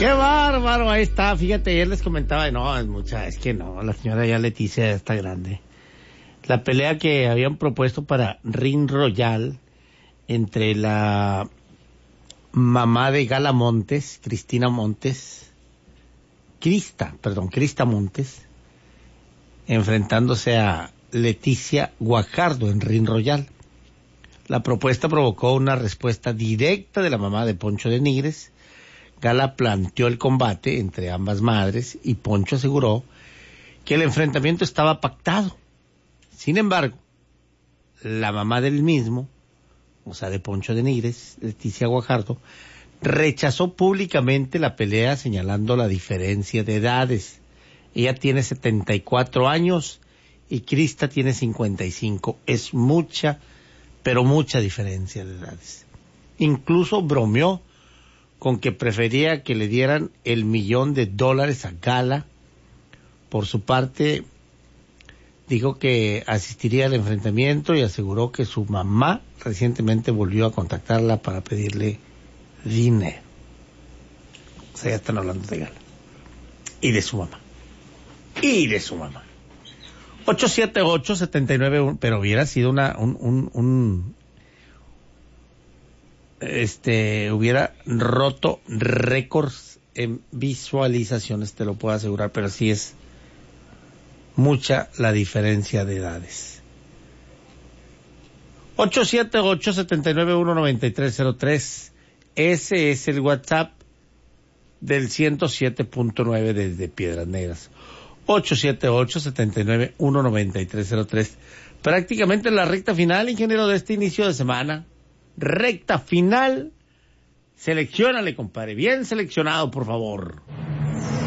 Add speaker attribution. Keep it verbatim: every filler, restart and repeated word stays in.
Speaker 1: ¡Qué bárbaro! Ahí está, fíjate, ayer les comentaba, no, es mucha, es que no, la señora ya Leticia ya está grande. La pelea que habían propuesto para Ring Royal entre la mamá de Gala Montes, Cristina Montes, Crista, perdón, Crista Montes, enfrentándose a Leticia Guajardo en Ring Royal. La propuesta provocó una respuesta directa de la mamá de Poncho de Nigres. Gala planteó el combate entre ambas madres y Poncho aseguró que el enfrentamiento estaba pactado. Sin embargo, la mamá del mismo, o sea, de Poncho de Nigres, Leticia Guajardo, rechazó públicamente la pelea señalando la diferencia de edades. Ella tiene setenta y cuatro años y Crista tiene cincuenta y cinco. Es mucha, pero mucha diferencia de edades. Incluso bromeó con que prefería que le dieran el millón de dólares a Gala. Por su parte, dijo que asistiría al enfrentamiento y aseguró que su mamá recientemente volvió a contactarla para pedirle dinero. O sea, ya están hablando de Gala. Y de su mamá. Y de su mamá. ocho siete ocho, siete nueve uno, pero hubiera sido una, un, un, un, este, hubiera roto récords en visualizaciones, te lo puedo asegurar, pero sí es mucha la diferencia de edades. ocho siete ocho, siete nueve uno, nueve tres cero tres. Ese es el WhatsApp del ciento siete punto nueve desde Piedras Negras. ocho siete ocho, siete nueve uno, nueve tres cero tres. Prácticamente en la recta final, ingeniero, de este inicio de semana. Recta final. Selecciónale, compadre. Bien seleccionado, por favor.